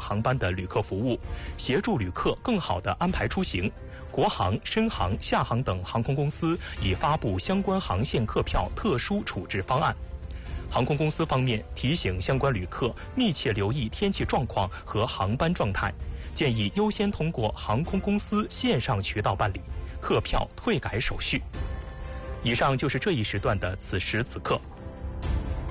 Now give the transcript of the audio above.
航班的旅客服务，协助旅客更好地安排出行。国航、深航、厦航等航空公司已发布相关航线客票特殊处置方案。航空公司方面提醒相关旅客密切留意天气状况和航班状态，建议优先通过航空公司线上渠道办理客票退改手续。以上就是这一时段的此时此刻。